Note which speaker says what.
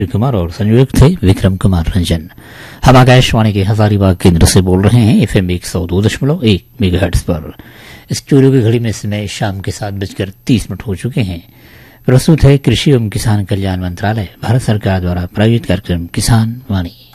Speaker 1: कुमार और संयोजक थे विक्रम कुमार रंजन। हम आकाशवाणी के हजारीबाग केंद्र से बोल रहे हैं FM 102.1 मेगाहर्ट्ज पर। स्टूडियो की घड़ी में समय शाम के 7:30 हो चुके हैं। प्रस्तुत है कृषि एवं किसान कल्याण मंत्रालय भारत सरकार द्वारा प्रायोजित कार्यक्रम किसान वाणी।